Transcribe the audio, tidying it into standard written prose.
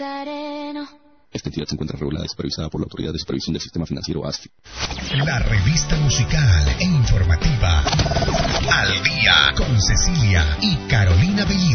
Esta entidad se encuentra regulada y supervisada por la Autoridad de Supervisión del Sistema Financiero ASFI. La revista musical e informativa Al Día con Cecilia y Carolina Bellido.